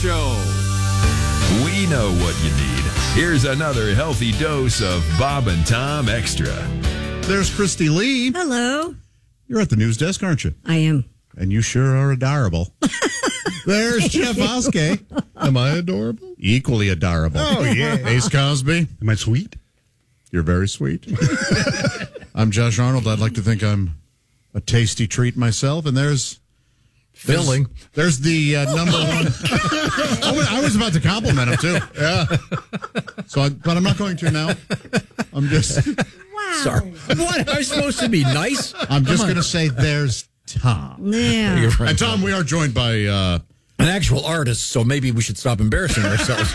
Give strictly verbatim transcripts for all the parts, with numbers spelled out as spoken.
Show. We know what you need. Here's another healthy dose of Bob and Tom Extra. There's Christy Lee. Hello. You're at the news desk, aren't you? I am. And you sure are adorable. There's Jeff Oskey. Am I adorable? Equally adorable. Oh, yeah. Ace Cosby. Am I sweet? You're very sweet. I'm Josh Arnold. I'd like to think I'm a tasty treat myself. And there's... Filling. There's, there's the uh, number one. I, was, I was about to compliment him, too. Yeah. So, I, but I'm not going to now. I'm just... Wow. Sorry. What? Am I supposed to be nice? I'm just going to say there's Tom. Yeah. You're right. And Tom, we are joined by... Uh, An actual artist, so maybe we should stop embarrassing ourselves.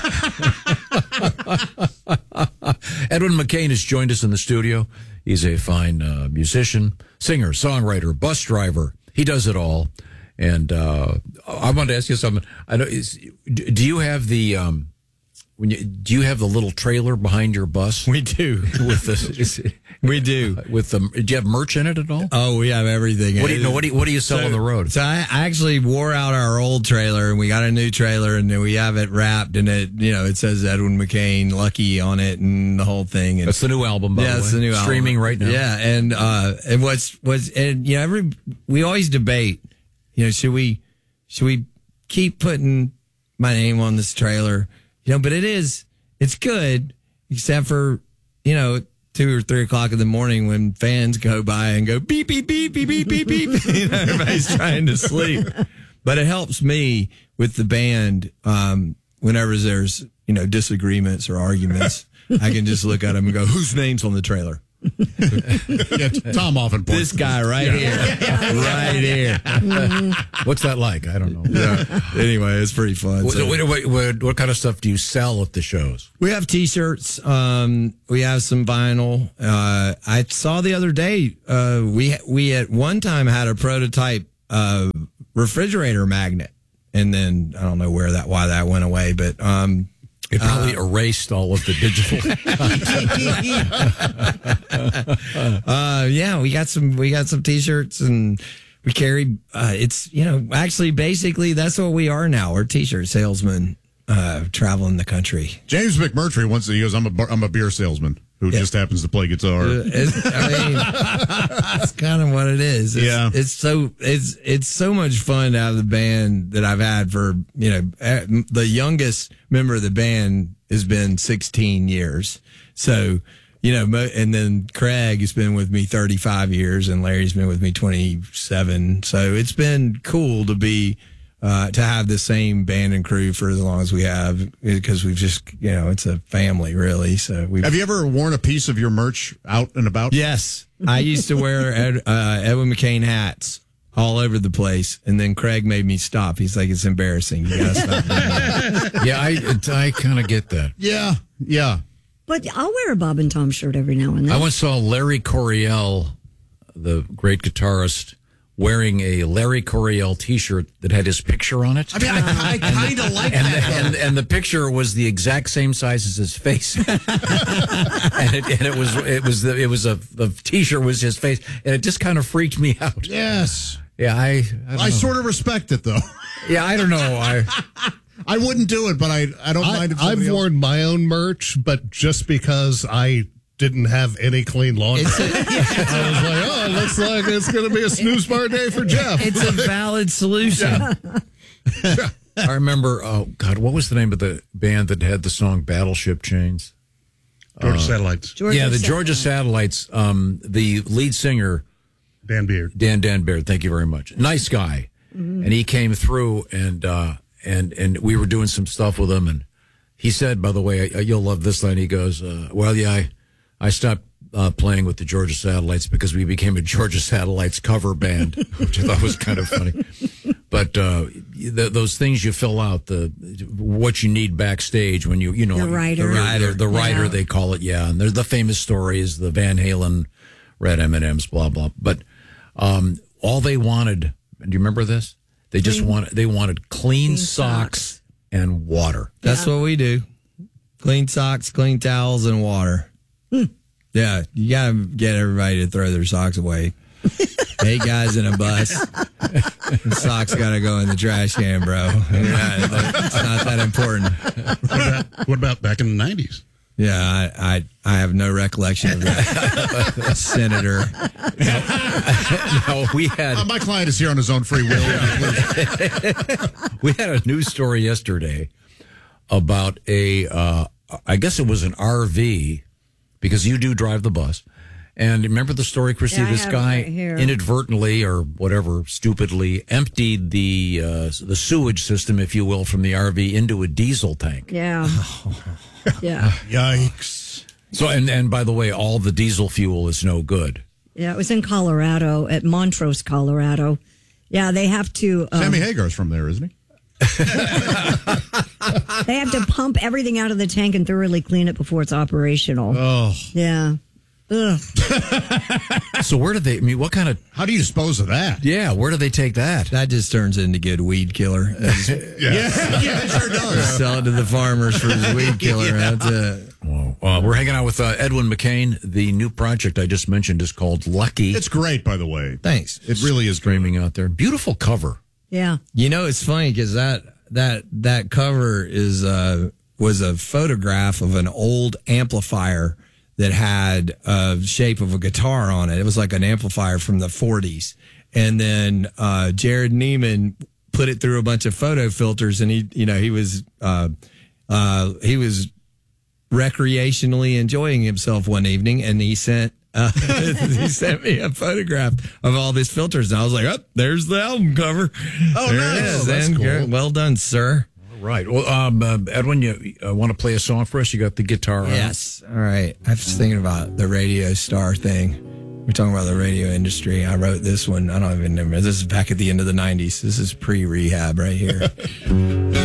Edwin McCain has joined us in the studio. He's a fine uh, musician, singer, songwriter, bus driver. He does it all. And uh, I wanted to ask you something. I know. Is, do you have the um, when you do you have the little trailer behind your bus? We do. With the is, we do. With the do you have merch in it at all? Oh, we have everything. What do you know? What do you, what do you sell so, on the road? So I actually wore out our old trailer, and we got a new trailer, and then we have it wrapped, and it you know it says Edwin McCain Lucky on it, and the whole thing. And that's the new album. By yeah, the way. it's the new streaming album. right now. Yeah, and uh, and what's what's and you know every we always debate. You know, should we should we keep putting my name on this trailer? You know, but it is it's good, except for you know two or three o'clock in the morning when fans go by and go beep beep beep beep beep beep beep. You know, everybody's trying to sleep, but it helps me with the band um, whenever there's you know disagreements or arguments. I can just look at them and go, "Whose name's on the trailer?" yeah, Tom often points this guy right here, right here. What's that like? I don't know. Yeah. Anyway, it's pretty fun. What, So. what, what, what, what kind of stuff do you sell at the shows? We have T-shirts. Um, we have some vinyl. Uh, I saw the other day. Uh, we we at one time had a prototype uh, refrigerator magnet, and then I don't know where that why that went away, but. Um, It probably uh, erased all of the digital. uh, yeah, we got some. We got some T-shirts, and we carry. Uh, it's you know actually basically that's what we are now. We're T-shirt salesmen uh, traveling the country. James McMurtry once he goes, "I'm a bar, I'm a beer salesman who yeah. just happens to play guitar." Uh, it's, I mean, it's kind of what it is. It's, yeah, it's so it's it's so much fun to have the band that I've had for you know the youngest member of the band has been sixteen years. So you know, and then Craig has been with me thirty-five years, and Larry's been with me twenty-seven. So it's been cool to be. Uh, to have the same band and crew for as long as we have, because we've just, you know, it's a family, really. So we have you ever worn a piece of your merch out and about? Yes, I used to wear Ed, uh, Edwin McCain hats all over the place, and then Craig made me stop. He's like, "It's embarrassing. You gotta stop doing that." Yeah, I I kind of get that. Yeah, yeah. But I'll wear a Bob and Tom shirt every now and then. I once saw Larry Coryell, the great guitarist, wearing a Larry Coryell T-shirt that had his picture on it. I mean, I, I kind of like and that. The, and, and the picture was the exact same size as his face, and, it, and it was it was the, it was a the T-shirt was his face, and it just kind of freaked me out. Yes. Yeah, I I, I sort of respect it though. Yeah, I don't know. I I wouldn't do it, but I I don't I, mind. If I've else... worn my own merch, but just because I didn't have any clean laundry. It's a, I was like, oh, it looks like it's going to be a snooze bar day for Jeff. It's a valid solution. Yeah. I remember, oh, God, what was the name of the band that had the song Battleship Chains? Georgia uh, Satellites. Georgia yeah, the Satellites. Georgia Satellites, um, the lead singer, Dan Beard. Dan Dan Baird, thank you very much. Nice guy. Mm-hmm. And he came through, and uh, and and we were doing some stuff with him, and he said, by the way, you'll love this line, he goes, uh, well, yeah, I... I stopped uh, playing with the Georgia Satellites because we became a Georgia Satellites cover band, which I thought was kind of funny. But uh, the, those things you fill out, the what you need backstage when you, you know, the writer, the writer, the writer yeah. they call it, yeah. And there's the famous stories, the Van Halen, Red M and M's, blah blah. But um, all they wanted, do you remember this? They just clean, wanted they wanted clean, clean socks, socks and water. That's yeah. what we do. Clean socks, clean towels, and water. Hmm. Yeah, you gotta get everybody to throw their socks away. Eight guys in a bus. The socks gotta go in the trash can, bro. Yeah, it's not that important. What about, what about back in the nineties? Yeah, I, I I have no recollection of that. Senator. No, we had Uh, my client is here on his own free will. we had a news story yesterday about a, uh, I guess it was an R V, because you do drive the bus. And remember the story, Christy? Yeah, I this have guy it right here. inadvertently or whatever, stupidly emptied the uh, the sewage system, if you will, from the R V into a diesel tank. Yeah. Yeah. Yikes. So, and, and by the way, all the diesel fuel is no good. Yeah. It was in Colorado, at Montrose, Colorado. Yeah, they have to. Um, Sammy Hagar's from there, isn't he? They have to pump everything out of the tank and thoroughly clean it before it's operational. Oh. Yeah. Ugh. So where do they, I mean, what kind of, How do you dispose of that? yeah, where do they take that? That just turns into good weed killer. Yeah, yeah, it sure does. Sell it to the farmers for his weed killer. That's it. Well, uh, we're hanging out with uh, Edwin McCain. The new project I just mentioned is called Lucky. It's great, by the way. Thanks. It really is great. streaming out there. Beautiful cover. Yeah. You know, it's funny because that that that cover is uh, was a photograph of an old amplifier that had a shape of a guitar on it. It was like an amplifier from the forties, and then uh, Jared Neiman put it through a bunch of photo filters, and he, you know, he was uh, uh, he was recreationally enjoying himself one evening, and he sent. Uh, he sent me a photograph of all these filters, and I was like, "Oh, there's the album cover. Oh, there nice. it is. Oh, that's And cool. good. Well done, sir." All right. Well, um, uh, Edwin, you uh, want to play a song for us? You got the guitar on. Yes. All right. I was thinking about the radio star thing. We're talking about the radio industry. I wrote this one. I don't even remember. This is back at the end of the nineties. This is pre-rehab right here.